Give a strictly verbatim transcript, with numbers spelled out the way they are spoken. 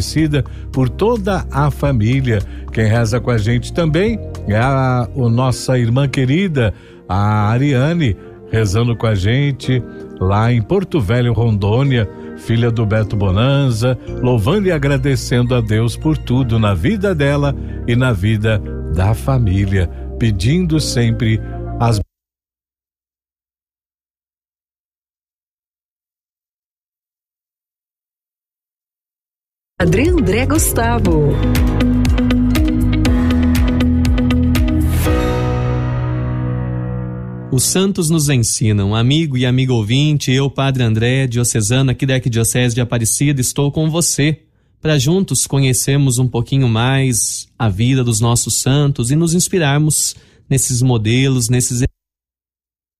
Aparecida, por toda a família. Quem reza com a gente também é a, a nossa irmã querida, a Ariane, rezando com a gente lá em Porto Velho, Rondônia, filha do Beto Bonanza, louvando e agradecendo a Deus por tudo na vida dela e na vida da família, pedindo sempre as Padre André Gustavo. Os santos nos ensinam. Amigo e amigo ouvinte, eu, Padre André, diocesano aqui da Arquidiocese de Aparecida, estou com você para juntos conhecermos um pouquinho mais a vida dos nossos santos e nos inspirarmos nesses modelos, nesses